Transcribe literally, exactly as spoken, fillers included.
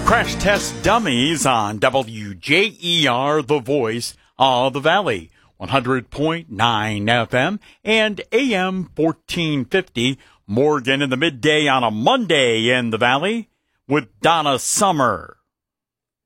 Crash Test Dummies on W J E R, the voice of the Valley, one hundred point nine F M and A M fourteen fifty. Morgan in the midday on a Monday in the Valley with Donna Summer.